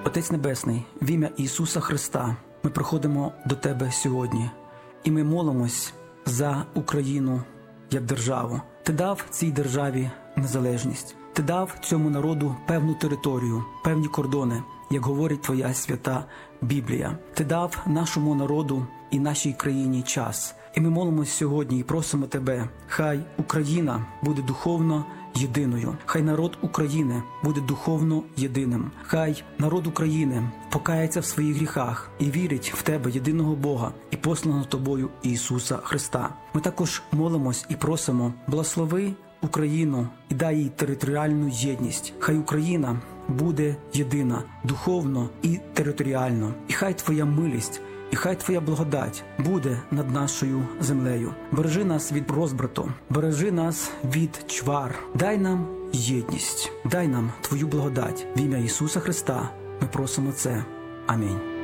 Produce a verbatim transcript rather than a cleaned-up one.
Отець Небесний, в ім'я Ісуса Христа ми приходимо до Тебе сьогодні, і ми молимось за Україну як державу. Ти дав цій державі незалежність. Ти дав цьому народу певну територію, певні кордони, як говорить Твоя свята Біблія. Ти дав нашому народу і нашій країні час. І ми молимось сьогодні і просимо Тебе, хай Україна буде духовно єдиною. Хай народ України буде духовно єдиним. Хай народ України покається в своїх гріхах і вірить в Тебе, єдиного Бога, і посланого Тобою Ісуса Христа. Ми також молимось і просимо, благослови Україну і дай їй територіальну єдність. Хай Україна буде єдина, духовно і територіально. І хай Твоя милість, і хай Твоя благодать буде над нашою землею. Бережи нас від розбрату, бережи нас від чвар. Дай нам єдність, дай нам Твою благодать. В ім'я Ісуса Христа ми просимо це. Амінь.